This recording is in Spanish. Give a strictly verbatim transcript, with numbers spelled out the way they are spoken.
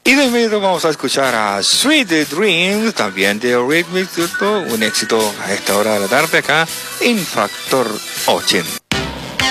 Y de inmediato vamos a escuchar a Sweet Dreams, también de Rhythmic, un éxito a esta hora de la tarde acá en Factor ochenta.